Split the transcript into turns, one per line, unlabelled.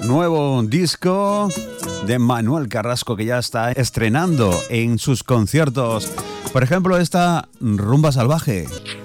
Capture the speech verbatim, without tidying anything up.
Nuevo disco de Manuel Carrasco que ya está estrenando en sus conciertos. Por ejemplo, esta Rumba Salvaje.